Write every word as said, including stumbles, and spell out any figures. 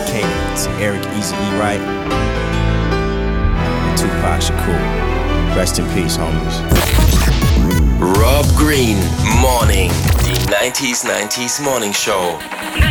dedicated to Eric Eazy-E Wright and Tupac Shakur. Rest in peace, homies. Rob Green, Morning. Die nineties nineties Morning Show.